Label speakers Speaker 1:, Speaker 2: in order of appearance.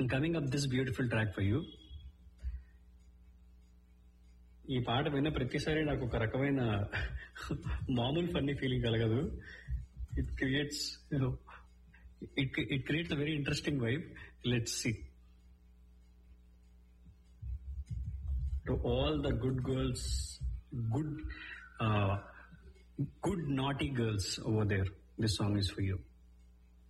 Speaker 1: Coming up this beautiful track for you. ఈ పాట విన్న ప్రతిసారి నాకు ఒక రకమైన మామూలు ఫన్నీ ఫీలింగ్ కలగదు. It creates it creates a very interesting vibe. Let's see. To all the good girls, good naughty girls over there, this song is for you.